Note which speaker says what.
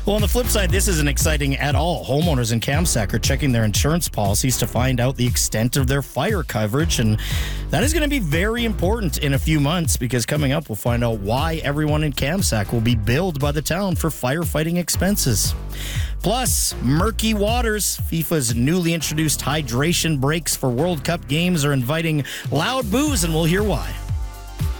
Speaker 1: Well, on the flip side, this isn't exciting at all. Homeowners in Kamsack are checking their insurance policies to find out the extent of their fire coverage, and that is going to be very important in a few months because coming up, we'll find out why everyone in Kamsack will be billed by the town for firefighting expenses. Plus, murky waters. FIFA's newly introduced hydration breaks for World Cup games are inviting loud boos, and we'll hear why.